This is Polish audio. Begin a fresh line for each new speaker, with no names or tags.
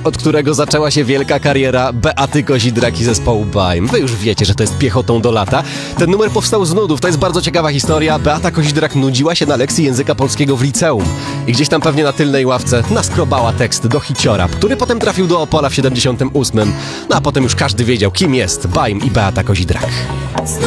od którego zaczęła się wielka kariera Beaty Kozidrak i zespołu Baim. Wy już wiecie, że to jest piechotą do lata. Ten numer powstał z nudów, to jest bardzo ciekawa historia. Beata Kozidrak nudziła się na lekcji języka polskiego w liceum i gdzieś tam pewnie na tylnej ławce naskrobała tekst do hiciora, który potem trafił do Opola w 78. No a potem już każdy wiedział, kim jest Baim i Beata Kozidrak.